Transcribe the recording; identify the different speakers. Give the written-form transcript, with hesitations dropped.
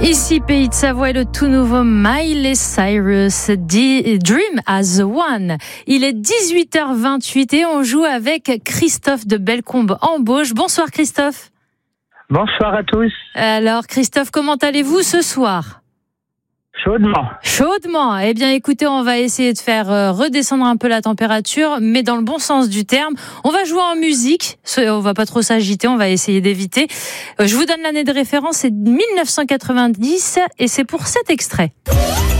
Speaker 1: Ici, Pays de Savoie et le tout nouveau Miley Cyrus, Dream as One. Il est 18h28 et on joue avec Christophe de Bellecombe-Embauche. Bonsoir Christophe.
Speaker 2: Bonsoir à tous.
Speaker 1: Alors Christophe, comment allez-vous ce soir ?
Speaker 2: Chaudement.
Speaker 1: Chaudement. Eh bien écoutez, on va essayer de faire redescendre un peu la température, mais dans le bon sens du terme. On va jouer en musique, on va pas trop s'agiter, on va essayer d'éviter. Je vous donne l'année de référence, c'est 1990 et c'est pour cet extrait.